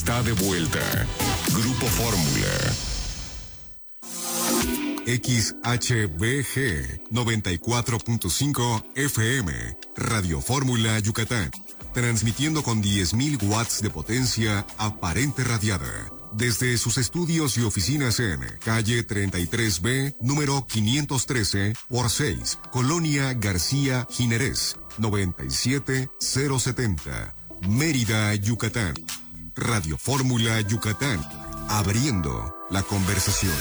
Está de vuelta. Grupo Fórmula. XHBG 94.5 FM, Radio Fórmula Yucatán, transmitiendo con 10.000 watts de potencia aparente radiada, desde sus estudios y oficinas en calle 33B, número 513 por 6, Colonia García Ginerés, 97070, Mérida, Yucatán. Radio Fórmula Yucatán, abriendo la conversación.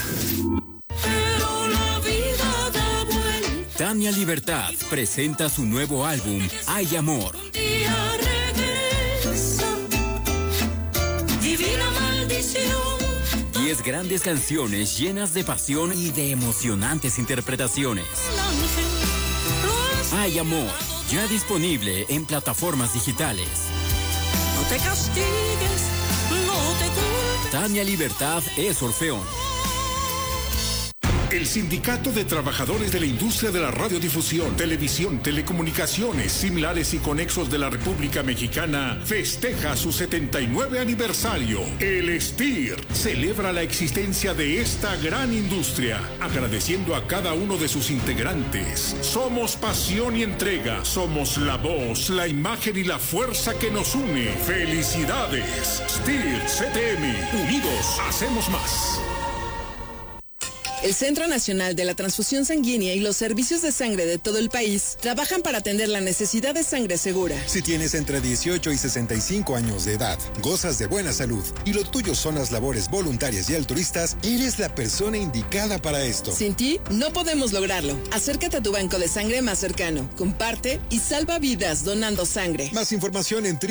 Tania Libertad presenta su nuevo álbum, Hay Amor. 10 grandes canciones llenas de pasión y de emocionantes interpretaciones. Hay Amor, ya disponible en plataformas digitales. No te castigues, no te culpes. Tania Libertad es Orfeón. El Sindicato de Trabajadores de la Industria de la Radiodifusión, Televisión, Telecomunicaciones, Similares y Conexos de la República Mexicana festeja su 79 aniversario. El STIR celebra la existencia de esta gran industria, agradeciendo a cada uno de sus integrantes. Somos pasión y entrega, somos la voz, la imagen y la fuerza que nos une. ¡Felicidades! STIR CTM, unidos hacemos más. El Centro Nacional de la Transfusión Sanguínea y los servicios de sangre de todo el país trabajan para atender la necesidad de sangre segura. Si tienes entre 18 y 65 años de edad, gozas de buena salud y lo tuyo son las labores voluntarias y altruistas, eres la persona indicada para esto. Sin ti, no podemos lograrlo. Acércate a tu banco de sangre más cercano, comparte y salva vidas donando sangre. Más información en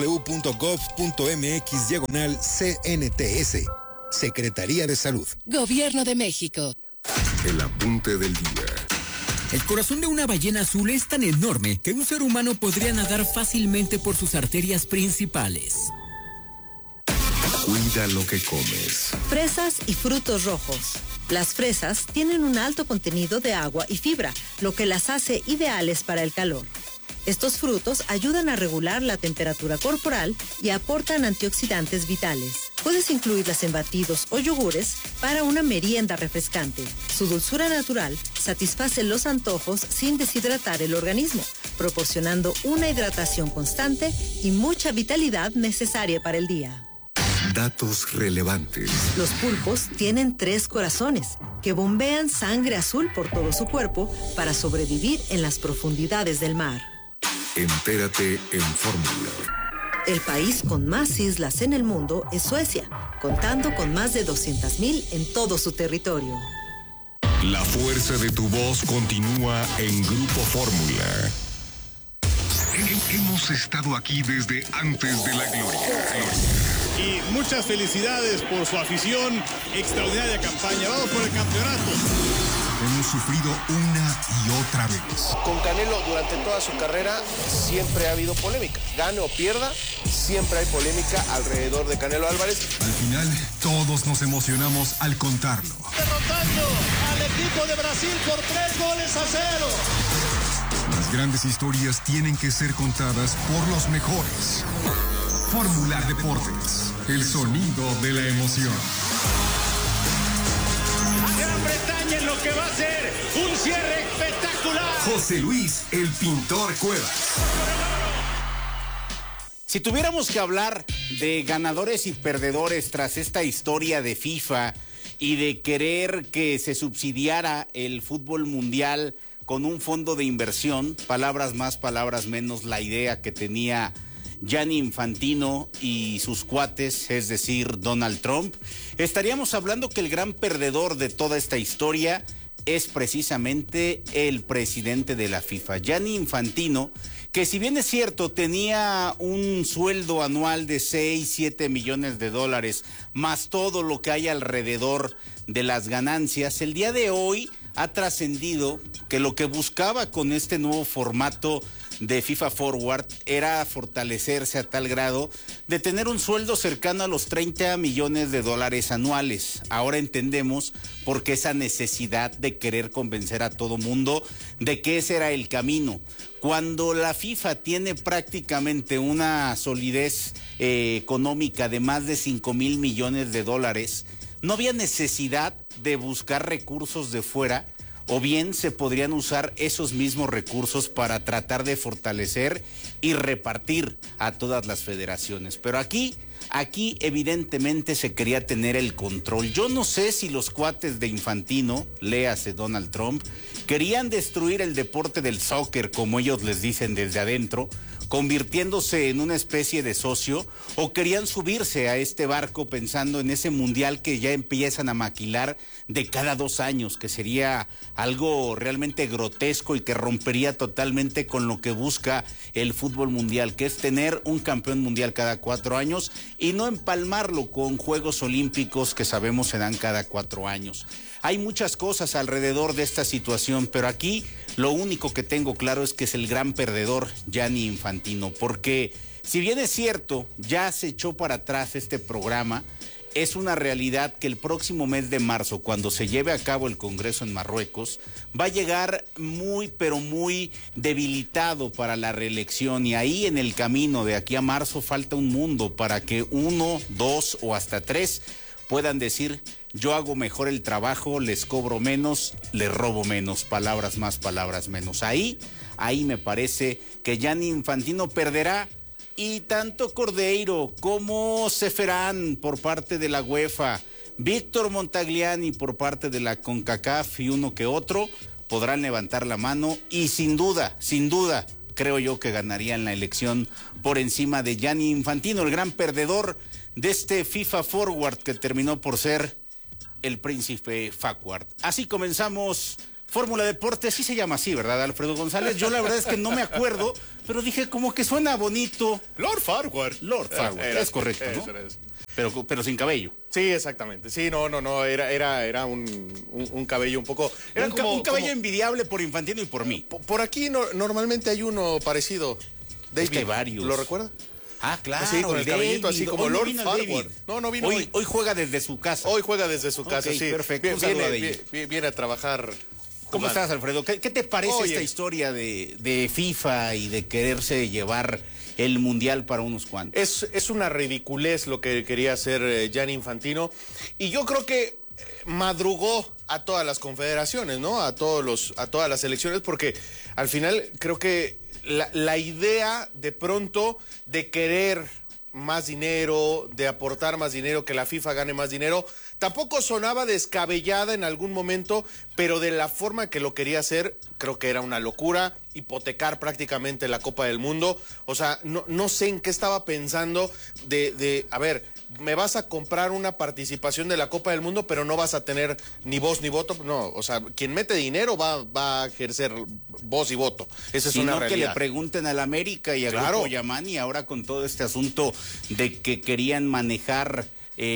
www.gov.mx/CNTS. Secretaría de Salud. Gobierno de México. El apunte del día. El corazón de una ballena azul es tan enorme que un ser humano podría nadar fácilmente por sus arterias principales. Cuida lo que comes. Fresas y frutos rojos. Las fresas tienen un alto contenido de agua y fibra, lo que las hace ideales para el calor. Estos frutos ayudan a regular la temperatura corporal y aportan antioxidantes vitales. Puedes incluirlas en batidos o yogures para una merienda refrescante. Su dulzura natural satisface los antojos sin deshidratar el organismo, proporcionando una hidratación constante y mucha vitalidad necesaria para el día. Datos relevantes. Los pulpos tienen 3 corazones que bombean sangre azul por todo su cuerpo para sobrevivir en las profundidades del mar. Entérate en Fórmula. El país con más islas en el mundo es Suecia, contando con más de 200,000 en todo su territorio. La fuerza de tu voz continúa en Grupo Fórmula. Hemos estado aquí desde antes de la gloria. Y muchas felicidades por su afición, extraordinaria campaña. Vamos por el campeonato. Hemos sufrido una y otra vez. Con Canelo durante toda su carrera siempre ha habido polémica. Gane o pierda, siempre hay polémica alrededor de Canelo Álvarez. Al final, todos nos emocionamos al contarlo. Derrotando al equipo de Brasil por 3-0. Las grandes historias tienen que ser contadas por los mejores. Fórmula Deportes, el sonido de la emoción. Gran Bretaña en lo que va a ser un cierre espectacular. José Luis, el pintor Cuevas. Si tuviéramos que hablar de ganadores y perdedores tras esta historia de FIFA y de querer que se subsidiara el fútbol mundial con un fondo de inversión, palabras más, palabras menos, la idea que tenía Gianni Infantino y sus cuates, es decir, Donald Trump, estaríamos hablando que el gran perdedor de toda esta historia es precisamente el presidente de la FIFA, Gianni Infantino, que si bien es cierto tenía un sueldo anual de 6-7 millones de dólares, más todo lo que hay alrededor de las ganancias, el día de hoy ha trascendido que lo que buscaba con este nuevo formato de FIFA Forward era fortalecerse a tal grado de tener un sueldo cercano a los 30 millones de dólares anuales. Ahora entendemos por qué esa necesidad de querer convencer a todo mundo de que ese era el camino. Cuando la FIFA tiene prácticamente una solidez económica de más de 5,000 millones de dólares, no había necesidad de buscar recursos de fuera, o bien se podrían usar esos mismos recursos para tratar de fortalecer y repartir a todas las federaciones. Pero aquí evidentemente se quería tener el control. Yo no sé si los cuates de Infantino, léase Donald Trump, querían destruir el deporte del soccer, como ellos les dicen desde adentro, convirtiéndose en una especie de socio, o querían subirse a este barco pensando en ese mundial que ya empiezan a maquilar de cada 2 años, que sería algo realmente grotesco y que rompería totalmente con lo que busca el fútbol mundial, que es tener un campeón mundial cada 4 años y no empalmarlo con Juegos Olímpicos que sabemos se dan cada 4 años. Hay muchas cosas alrededor de esta situación, pero aquí lo único que tengo claro es que es el gran perdedor Gianni Infantino, porque si bien es cierto, ya se echó para atrás este programa, es una realidad que el próximo mes de marzo, cuando se lleve a cabo el Congreso en Marruecos, va a llegar muy, pero muy debilitado para la reelección, y ahí en el camino de aquí a marzo falta un mundo para que 1, 2 o hasta 3 puedan decir: yo hago mejor el trabajo, les cobro menos, les robo menos, palabras más, palabras menos. Ahí me parece que Gianni Infantino perderá, y tanto Cordeiro como Ceferán por parte de la UEFA, Víctor Montagliani por parte de la CONCACAF y uno que otro podrán levantar la mano y sin duda, creo yo que ganarían la elección por encima de Gianni Infantino, el gran perdedor de este FIFA Forward que terminó por ser el príncipe Fackward. Así comenzamos Fórmula Deportes, sí se llama así, ¿verdad, Alfredo González? Yo la verdad es que no me acuerdo, pero dije como que suena bonito. Lord Farquhar. Lord Farquhar, es correcto, ¿no? Pero sin cabello. Sí, exactamente. Sí, no, era un cabello un poco... Era un cabello envidiable por Infantino y por mí. Por aquí normalmente hay uno parecido. David, es que hay varios. ¿Lo recuerda? Ah, claro. Sí, con el cabellito así como Lord Farquhar. No vino hoy. Hoy juega desde su casa. Hoy juega desde su casa, sí. Perfecto. Viene a trabajar. ¿Cómo estás, Alfredo? ¿Qué te parece esta historia de FIFA y de quererse llevar el Mundial para unos cuantos? Es una ridiculez lo que quería hacer Gianni Infantino, y yo creo que madrugó a todas las confederaciones, ¿no? A todas las selecciones, porque al final creo que la idea de pronto de querer más dinero, de aportar más dinero, que la FIFA gane más dinero, tampoco sonaba descabellada en algún momento, pero de la forma que lo quería hacer, creo que era una locura, hipotecar prácticamente la Copa del Mundo. O sea, no sé en qué estaba pensando a ver, me vas a comprar una participación de la Copa del Mundo, pero no vas a tener ni voz ni voto. No, o sea, quien mete dinero va a ejercer voz y voto. Esa es una realidad. Que le pregunten al América y al Grupo Yamani ahora con todo este asunto de que querían manejar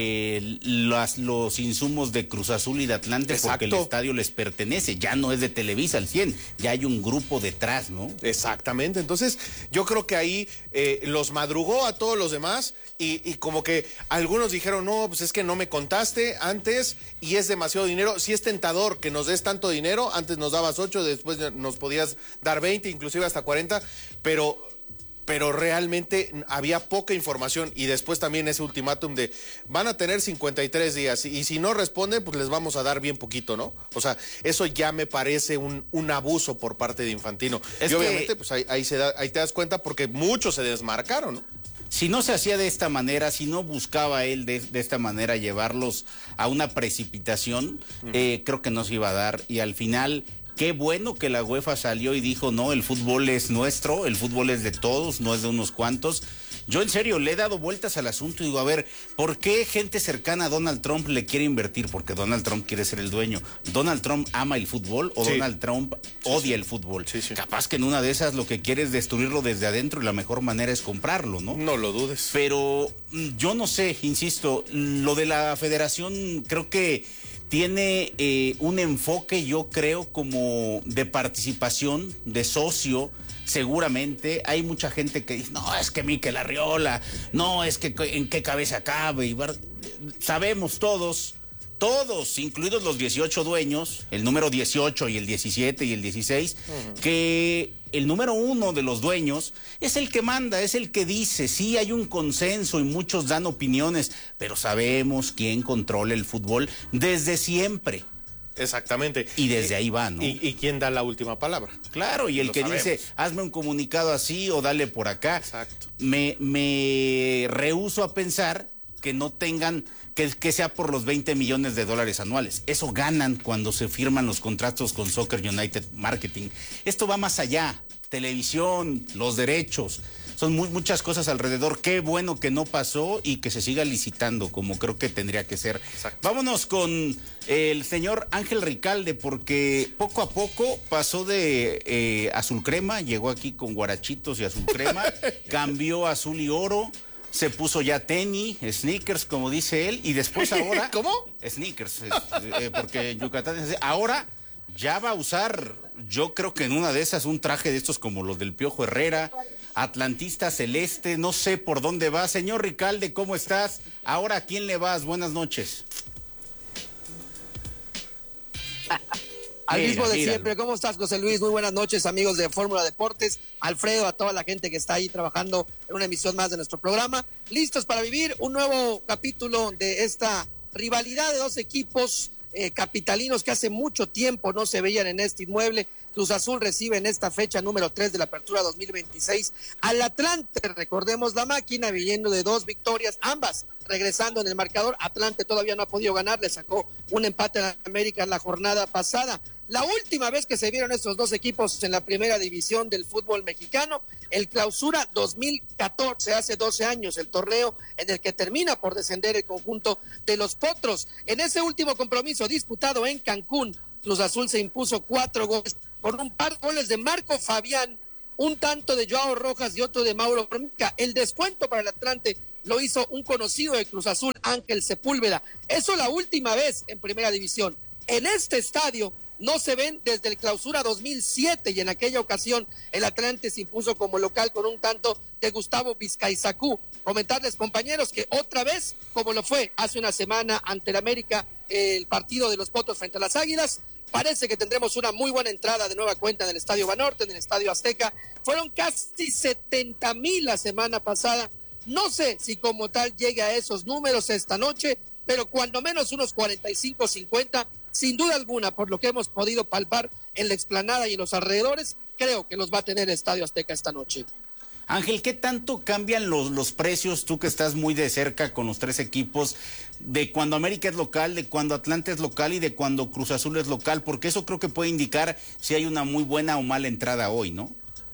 los insumos de Cruz Azul y de Atlante. Exacto. Porque el estadio les pertenece, ya no es de Televisa al 100, ya hay un grupo detrás, ¿no? Exactamente, entonces yo creo que ahí los madrugó a todos los demás y como que algunos dijeron, no, pues es que no me contaste antes y es demasiado dinero. Sí es tentador que nos des tanto dinero, antes nos dabas 8, después nos podías dar 20, inclusive hasta 40, pero realmente había poca información, y después también ese ultimátum de van a tener 53 días y si no responden, pues les vamos a dar bien poquito, ¿no? O sea, eso ya me parece un abuso por parte de Infantino. Y obviamente, pues ahí te das cuenta, porque muchos se desmarcaron, ¿no? Si no se hacía de esta manera, si no buscaba él de esta manera llevarlos a una precipitación, creo que no se iba a dar, y al final... Qué bueno que la UEFA salió y dijo, no, el fútbol es nuestro, el fútbol es de todos, no es de unos cuantos. Yo en serio le he dado vueltas al asunto y digo, a ver, ¿por qué gente cercana a Donald Trump le quiere invertir? Porque Donald Trump quiere ser el dueño. ¿Donald Trump ama el fútbol o Donald Trump odia el fútbol? Sí. Capaz que en una de esas lo que quiere es destruirlo desde adentro y la mejor manera es comprarlo, ¿no? No lo dudes. Pero yo no sé, insisto, lo de la federación creo que tiene un enfoque, yo creo, como de participación, de socio. Seguramente hay mucha gente que dice, no, es que Mikel Arriola, no, es que en qué cabeza cabe. Sabemos todos todos, incluidos los 18 dueños, el número 18 y el 17 y el 16, que el número 1 de los dueños es el que manda, es el que dice, sí hay un consenso y muchos dan opiniones, pero sabemos quién controla el fútbol desde siempre. Exactamente. Y desde ahí va, ¿no? ¿Y quién da la última palabra? Claro, y el que dice, hazme un comunicado así o dale por acá. Exacto. Me rehúso a pensar que no tengan, que sea por los $20 millones anuales. Eso ganan cuando se firman los contratos con Soccer United Marketing. Esto va más allá. Televisión, los derechos. Son muchas cosas alrededor. Qué bueno que no pasó y que se siga licitando como creo que tendría que ser. Exacto. Vámonos con el señor Ángel Ricalde, porque poco a poco pasó de azul crema, llegó aquí con guarachitos y azul crema, cambió a azul y oro, se puso ya tenis, sneakers, como dice él, y después ahora... ¿Cómo? Sneakers, porque en Yucatán ahora ya va a usar, yo creo que en una de esas, un traje de estos como los del Piojo Herrera, atlantista celeste, no sé por dónde va. Señor Ricalde, ¿cómo estás? Ahora, ¿a quién le vas? Buenas noches. Al mismo de siempre. ¿Cómo estás, José Luis? Muy buenas noches, amigos de Fórmula Deportes. Alfredo, a toda la gente que está ahí trabajando en una emisión más de nuestro programa. Listos para vivir un nuevo capítulo de esta rivalidad de dos equipos capitalinos que hace mucho tiempo no se veían en este inmueble. Cruz Azul recibe en esta fecha número 3 de la apertura 2026 al Atlante. Recordemos, la máquina viniendo de 2 victorias, ambas regresando en el marcador. Atlante todavía no ha podido ganar, le sacó un empate a América en la jornada pasada. La última vez que se vieron estos dos equipos en la primera división del fútbol mexicano, el Clausura 2014, hace 12 años, el torneo en el que termina por descender el conjunto de los Potros. En ese último compromiso disputado en Cancún, Cruz Azul se impuso 4 goles por un par de goles de Marco Fabián, un tanto de Joao Rojas y otro de Mauro Formica. El descuento para el Atlante lo hizo un conocido de Cruz Azul, Ángel Sepúlveda. Eso la última vez en primera división. En este estadio no se ven desde el Clausura 2007 y en aquella ocasión el Atlante se impuso como local con un tanto de Gustavo Vizcaizacú. Comentarles, compañeros, que otra vez, como lo fue hace una semana ante el América, el partido de los Potros frente a las Águilas, parece que tendremos una muy buena entrada de nueva cuenta en el Estadio Banorte, en el Estadio Azteca. Fueron casi 70,000 la semana pasada. No sé si como tal llegue a esos números esta noche, pero cuando menos unos 45, 50, sin duda alguna, por lo que hemos podido palpar en la explanada y en los alrededores, creo que los va a tener el Estadio Azteca esta noche. Ángel, ¿qué tanto cambian los precios, tú que estás muy de cerca con los 3 equipos, de cuando América es local, de cuando Atlante es local y de cuando Cruz Azul es local? Porque eso creo que puede indicar si hay una muy buena o mala entrada hoy, ¿no?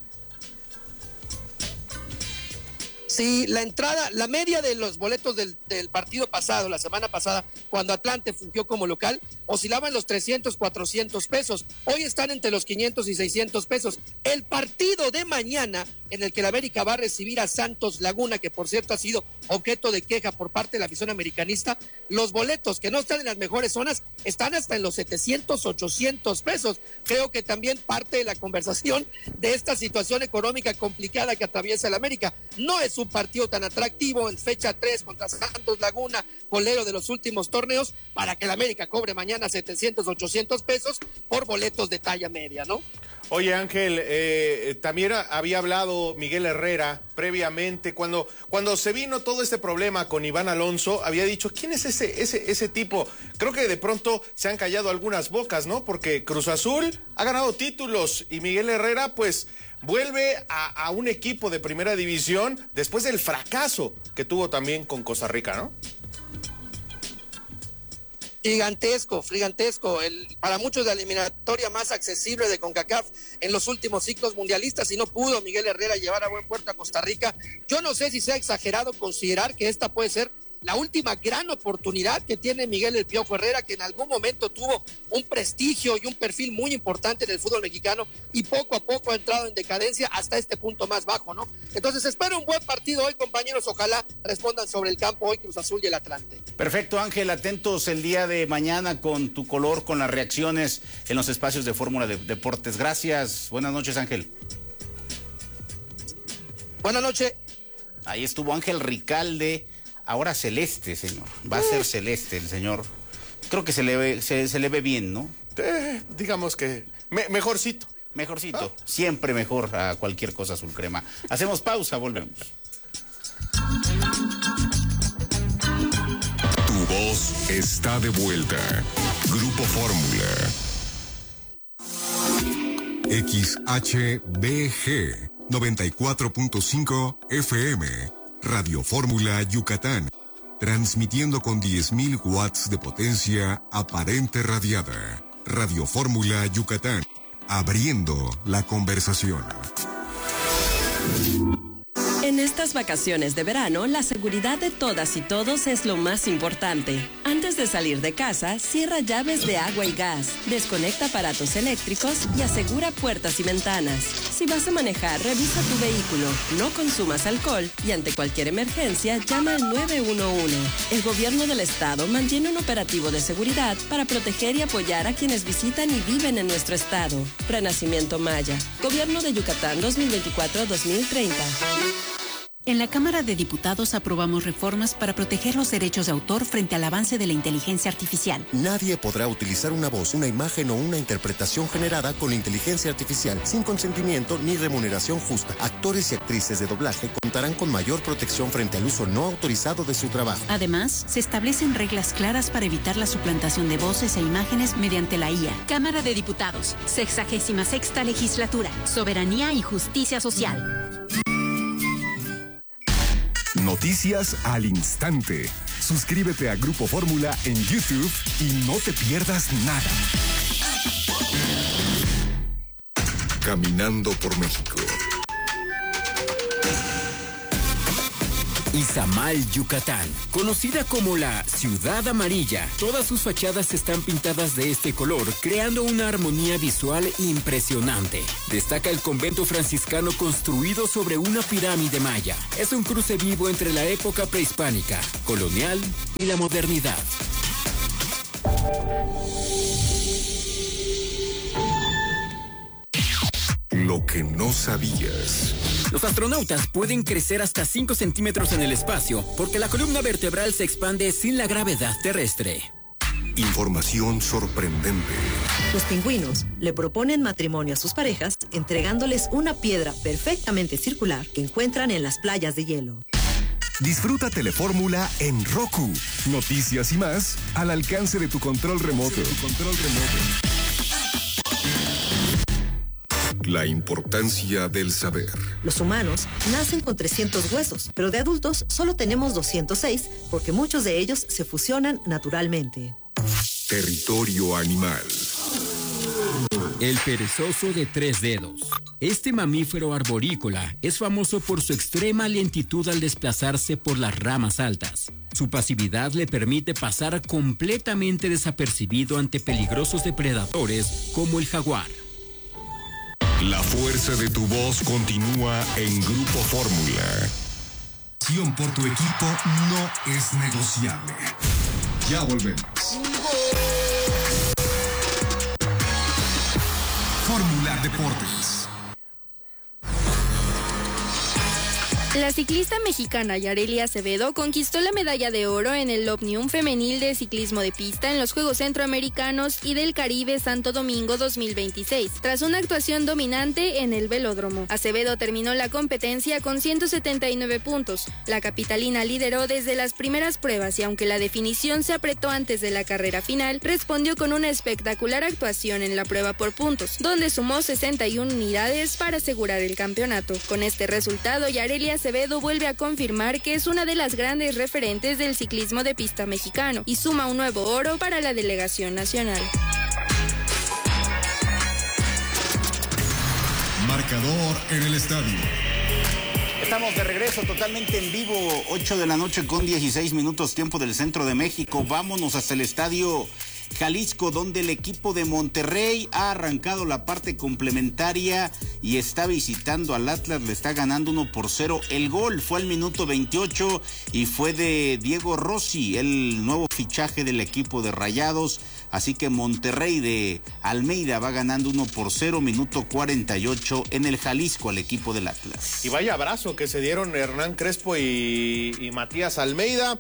Sí, la entrada, la media de los boletos del partido pasado, la semana pasada, cuando Atlante fungió como local, oscilaban los 300, 400 pesos. Hoy están entre los 500 y 600 pesos. El partido de mañana, en el que el América va a recibir a Santos Laguna, que por cierto ha sido objeto de queja por parte de la afición americanista, los boletos que no están en las mejores zonas están hasta en los 700, 800 pesos. Creo que también parte de la conversación de esta situación económica complicada que atraviesa el América. No es un partido tan atractivo en fecha 3 contra Santos Laguna, colero de los últimos torneos, para que el América cobre mañana 700, 800 pesos por boletos de talla media, ¿no? Oye, Ángel, también había hablado Miguel Herrera previamente, cuando se vino todo este problema con Iván Alonso, había dicho, ¿quién es ese tipo? Creo que de pronto se han callado algunas bocas, ¿no? Porque Cruz Azul ha ganado títulos y Miguel Herrera, pues, vuelve a un equipo de primera división después del fracaso que tuvo también con Costa Rica, ¿no? Gigantesco, para muchos la eliminatoria más accesible de CONCACAF en los últimos ciclos mundialistas, y no pudo Miguel Herrera llevar a buen puerto a Costa Rica. Yo no sé si sea exagerado considerar que esta puede ser la última gran oportunidad que tiene Miguel El Piojo Herrera, que en algún momento tuvo un prestigio y un perfil muy importante en el fútbol mexicano y poco a poco ha entrado en decadencia hasta este punto más bajo, ¿no? Entonces espero un buen partido hoy, compañeros, ojalá respondan sobre el campo hoy Cruz Azul y el Atlante. Perfecto, Ángel, atentos el día de mañana con tu color, con las reacciones en los espacios de Fórmula Deportes. Gracias, buenas noches, Ángel. Buenas noches. Ahí estuvo Ángel Ricalde. Ahora celeste, señor. Va a ser celeste el señor creo que se le ve bien, ¿no? Digamos que mejorcito. Mejorcito, siempre mejor a cualquier cosa azul crema. Hacemos pausa, volvemos. Tu voz está de vuelta. Grupo Fórmula. XHBG 94.5 FM. Radio Fórmula Yucatán. Transmitiendo con 10.000 watts de potencia aparente radiada. Radio Fórmula Yucatán. Abriendo la conversación. En estas vacaciones de verano, la seguridad de todas y todos es lo más importante. Antes de salir de casa, cierra llaves de agua y gas, desconecta aparatos eléctricos y asegura puertas y ventanas. Si vas a manejar, revisa tu vehículo, no consumas alcohol y ante cualquier emergencia, llama al 911. El gobierno del estado mantiene un operativo de seguridad para proteger y apoyar a quienes visitan y viven en nuestro estado. Renacimiento Maya. Gobierno de Yucatán 2024-2030. En la Cámara de Diputados aprobamos reformas para proteger los derechos de autor frente al avance de la inteligencia artificial. Nadie podrá utilizar una voz, una imagen o una interpretación generada con inteligencia artificial sin consentimiento ni remuneración justa. Actores y actrices de doblaje contarán con mayor protección frente al uso no autorizado de su trabajo. Además, se establecen reglas claras para evitar la suplantación de voces e imágenes mediante la IA. Cámara de Diputados, 66ª Legislatura, Soberanía y Justicia Social. Noticias al instante. Suscríbete a Grupo Fórmula en YouTube y no te pierdas nada. Caminando por México. Izamal, Yucatán, conocida como la Ciudad Amarilla. Todas sus fachadas están pintadas de este color, creando una armonía visual impresionante. Destaca el convento franciscano construido sobre una pirámide maya. Es un cruce vivo entre la época prehispánica, colonial y la modernidad. Lo que no sabías. Los astronautas pueden crecer hasta 5 centímetros en el espacio porque la columna vertebral se expande sin la gravedad terrestre. Información sorprendente. Los pingüinos le proponen matrimonio a sus parejas entregándoles una piedra perfectamente circular que encuentran en las playas de hielo. Disfruta Telefórmula en Roku. Noticias y más al alcance de tu control remoto. La importancia del saber. Los humanos nacen con 300 huesos, pero de adultos solo tenemos 206 porque muchos de ellos se fusionan naturalmente. Territorio animal. El perezoso de 3 dedos. Este mamífero arborícola es famoso por su extrema lentitud al desplazarse por las ramas altas. Su pasividad le permite pasar completamente desapercibido ante peligrosos depredadores como el jaguar. La fuerza de tu voz continúa en Grupo Fórmula. Acción por tu equipo no es negociable. Ya volvemos. Fórmula Deportes. La ciclista mexicana Yarelia Acevedo conquistó la medalla de oro en el Omnium femenil de ciclismo de pista en los Juegos Centroamericanos y del Caribe Santo Domingo 2026, tras una actuación dominante en el velódromo. Acevedo terminó la competencia con 179 puntos. La capitalina lideró desde las primeras pruebas y aunque la definición se apretó antes de la carrera final, respondió con una espectacular actuación en la prueba por puntos, donde sumó 61 unidades para asegurar el campeonato. Con este resultado, Yarelia Acevedo vuelve a confirmar que es una de las grandes referentes del ciclismo de pista mexicano y suma un nuevo oro para la delegación nacional. Marcador en el estadio. Estamos de regreso totalmente en vivo, 8 de la noche con 16 minutos, tiempo del centro de México. Vámonos hasta el estadio Jalisco, donde el equipo de Monterrey ha arrancado la parte complementaria y está visitando al Atlas, le está ganando 1-0. El gol fue al minuto 28 y fue de Diego Rossi, el nuevo fichaje del equipo de Rayados. Así que Monterrey de Almeida va ganando 1-0, minuto 48 en el Jalisco al equipo del Atlas. Y vaya abrazo que se dieron Hernán Crespo y Matías Almeida.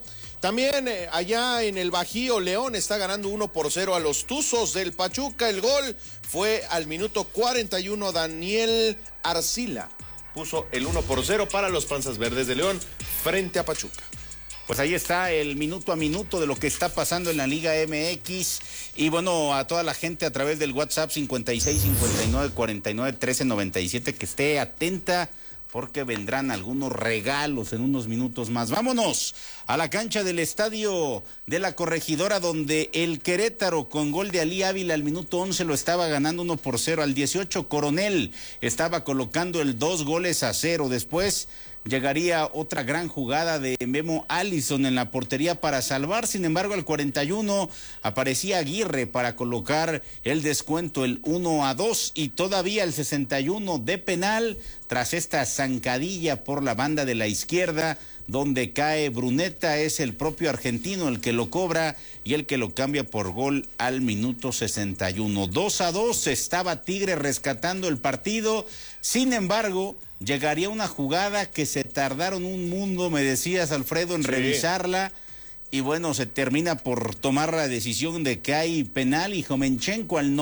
También allá en el Bajío, León está ganando 1-0 a los Tuzos del Pachuca. El gol fue al minuto 41, Daniel Arcila puso el 1-0 para los Panzas Verdes de León frente a Pachuca. Pues ahí está el minuto a minuto de lo que está pasando en la Liga MX. Y bueno, a toda la gente a través del WhatsApp 56 59 49 13 97 que esté atenta, porque vendrán algunos regalos en unos minutos más. Vámonos a la cancha del Estadio de la Corregidora, donde el Querétaro con gol de Alí Ávila al minuto 11 lo estaba ganando 1-0. Al 18 Coronel estaba colocando el 2-0. Después llegaría otra gran jugada de Memo Allison en la portería para salvar. Sin embargo, al 41 aparecía Aguirre para colocar el descuento, el 1-2. Y todavía al 61 de penal, tras esta zancadilla por la banda de la izquierda, donde cae Bruneta, es el propio argentino el que lo cobra y el que lo cambia por gol al minuto 61. 2-2, estaba Tigre rescatando el partido. Sin embargo, llegaría una jugada que se tardaron un mundo, me decías, Alfredo, en revisarla. Y bueno, se termina por tomar la decisión de que hay penal y Jomenchenko al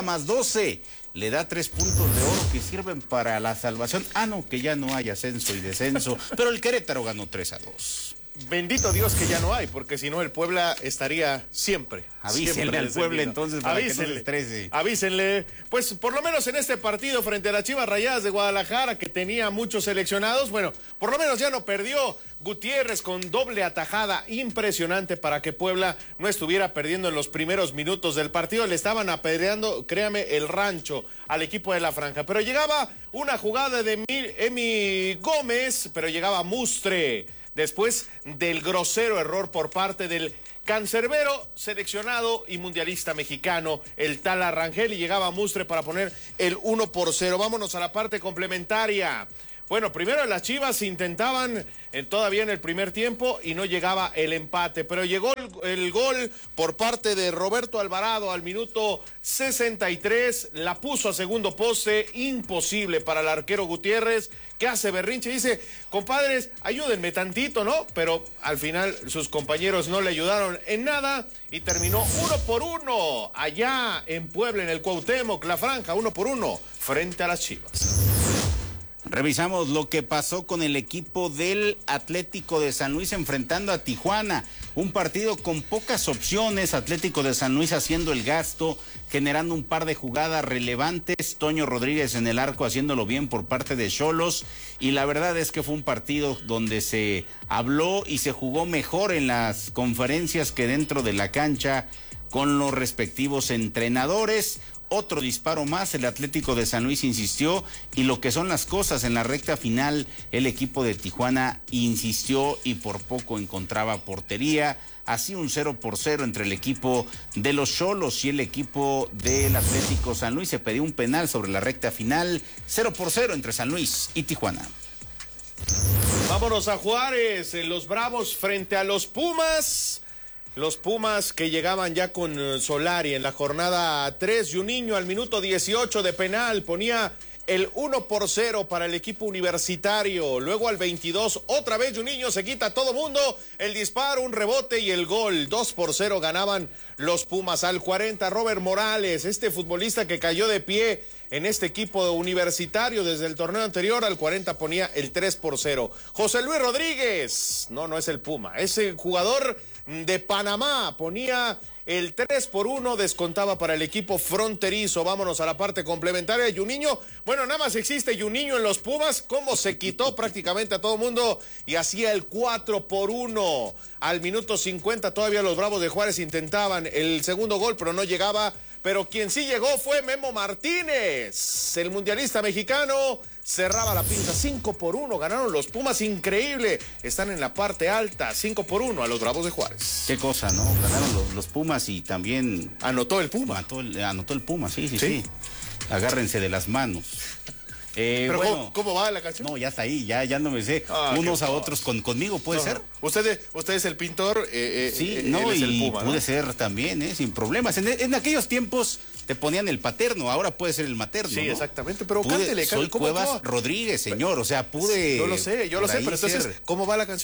90+12 le da 3 puntos de oro que sirven para la salvación. No, que ya no hay ascenso y descenso, pero el Querétaro ganó 3-2. Bendito Dios que ya no hay, porque si no el Puebla estaría siempre. Avísenle al Puebla entonces para que no se estrese. Avísenle, pues por lo menos en este partido frente a las Chivas Rayadas de Guadalajara, que tenía muchos seleccionados, bueno, por lo menos ya no perdió Gutiérrez con doble atajada impresionante para que Puebla no estuviera perdiendo en los primeros minutos del partido. Le estaban apedreando, créame, el rancho al equipo de la Franja, pero llegaba una jugada de Emi Gómez, pero llegaba Mustre. Después del grosero error por parte del cancerbero seleccionado y mundialista mexicano, el Tala Rangel, y llegaba Mustre para poner el 1-0. Vámonos a la parte complementaria. Bueno, primero las Chivas intentaban todavía en el primer tiempo y no llegaba el empate, pero llegó el gol por parte de Roberto Alvarado al minuto 63, la puso a segundo poste, imposible para el arquero Gutiérrez, que hace berrinche, dice, compadres, ayúdenme tantito, ¿no? Pero al final sus compañeros no le ayudaron en nada y terminó 1-1 allá en Puebla, en el Cuauhtémoc, la Franja, 1-1 frente a las Chivas. Revisamos lo que pasó con el equipo del Atlético de San Luis enfrentando a Tijuana. Un partido con pocas opciones, Atlético de San Luis haciendo el gasto, generando un par de jugadas relevantes, Toño Rodríguez en el arco haciéndolo bien por parte de Xolos, y la verdad es que fue un partido donde se habló y se jugó mejor en las conferencias que dentro de la cancha con los respectivos entrenadores. Otro disparo más, el Atlético de San Luis insistió, y lo que son las cosas en la recta final, el equipo de Tijuana insistió y por poco encontraba portería. Así un 0-0 entre el equipo de los Xolos y el equipo del Atlético San Luis. Se pidió un penal sobre la recta final, 0-0 entre San Luis y Tijuana. Vámonos a Juárez, los Bravos frente a los Pumas. Los Pumas que llegaban ya con Solari en la jornada 3, Juninho al minuto 18 de penal ponía el 1-0 para el equipo universitario. Luego al 22, otra vez Juninho se quita a todo mundo, el disparo, un rebote y el gol. 2-0 ganaban los Pumas. Al 40, Robert Morales, este futbolista que cayó de pie en este equipo universitario desde el torneo anterior, al 40 ponía el 3-0. José Luis Rodríguez, no es el Puma, es el jugador de Panamá, ponía el 3-1, descontaba para el equipo fronterizo. Vámonos a la parte complementaria de Juninho. Bueno, nada más existe Juninho en los Pumas, cómo se quitó prácticamente a todo mundo y hacía el 4-1. Al minuto 50 todavía los Bravos de Juárez intentaban el segundo gol, pero no llegaba. Pero quien sí llegó fue Memo Martínez, el mundialista mexicano, cerraba la pinza. 5-1, ganaron los Pumas, increíble, están en la parte alta, 5-1 a los Bravos de Juárez. Qué cosa, ¿no? Ganaron los Pumas y también... Anotó el Puma. Anotó el Puma, sí. Agárrense de las manos. Pero bueno, ¿cómo va la canción? No, ya está ahí, ya no me sé. Unos a otros conmigo, ¿puede ser? Usted es el pintor, sí, no, y el Puma, puede ser también, sin problemas. En aquellos tiempos te ponían el paterno, ahora puede ser el materno. Sí, ¿no? Exactamente, pero cántele. Soy Cuevas Rodríguez, señor, o sea, pude... Yo lo sé, pero entonces, ¿cómo va la canción?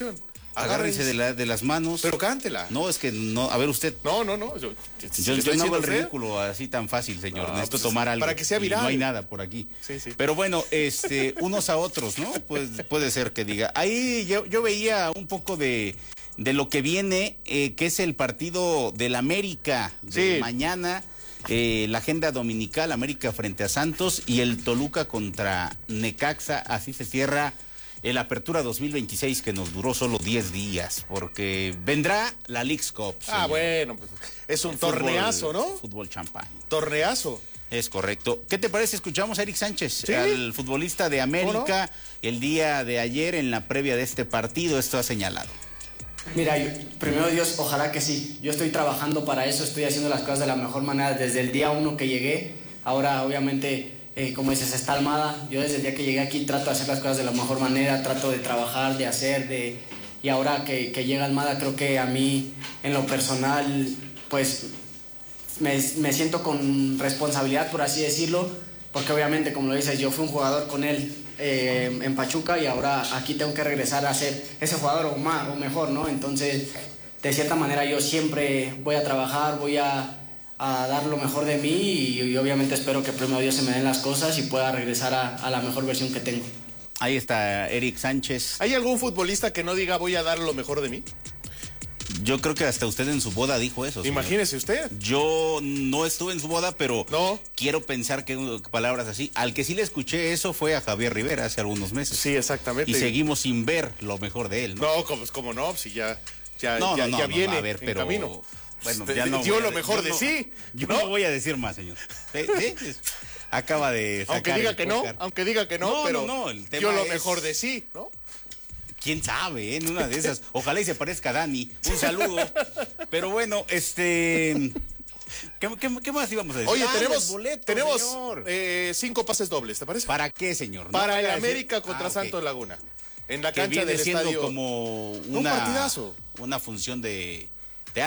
Agárrense de las manos. Pero cántela. No, es que no. A ver, usted. No. Yo no hago el ridículo así tan fácil, señor. Necesito pues, tomar algo. Para que sea viral. No hay nada por aquí. Sí. Pero bueno, unos a otros, ¿no? Pues puede ser que diga. Ahí yo veía un poco de lo que viene, que es el partido del América de mañana. La agenda dominical, América frente a Santos y el Toluca contra Necaxa. Así se cierra el Apertura 2026, que nos duró solo 10 días, porque vendrá la Leagues Cup. Bueno, pues es un torneazo, ¿no? Fútbol champán. Torneazo. Es correcto. ¿Qué te parece? Escuchamos a Eric Sánchez, al futbolista de América, el día de ayer en la previa de este partido. Esto ha señalado. Mira, primero Dios, ojalá que sí. Yo estoy trabajando para eso, estoy haciendo las cosas de la mejor manera desde el día 1 que llegué. Ahora, obviamente, como dices, está Almada. Yo desde el día que llegué aquí trato de hacer las cosas de la mejor manera, trato de trabajar, de hacer, y ahora que llega Almada, creo que a mí, en lo personal, pues me siento con responsabilidad, por así decirlo, porque obviamente, como lo dices, yo fui un jugador con él en Pachuca y ahora aquí tengo que regresar a ser ese jugador o más o mejor, ¿no? Entonces, de cierta manera yo siempre voy a trabajar, voy a dar lo mejor de mí y obviamente espero que primero Dios se me den las cosas y pueda regresar a la mejor versión que tengo. Ahí está Eric Sánchez. ¿Hay algún futbolista que no diga voy a dar lo mejor de mí? Yo creo que hasta usted en su boda dijo eso. Imagínese usted. Yo no estuve en su boda, pero quiero pensar que palabras así. Al que sí le escuché eso fue a Javier Rivera hace algunos meses. Sí, exactamente. Y seguimos sin ver lo mejor de él, ¿no? No, como no, si ya viene a ver, pero camino. Bueno, ya no dio lo mejor de sí. Yo no voy a decir más, señor. Acaba de sacar aunque diga que no, pero el tema dio lo mejor de sí, ¿no? ¿Quién sabe, en una de esas? Ojalá y se parezca a Dani. Un saludo. Pero bueno, ¿Qué más íbamos a decir? Oye, tenemos señor. 5 pases dobles, ¿te parece? ¿Para qué, señor? Para el América contra Santos Laguna. En la cancha del estadio. Como un partidazo. Una función de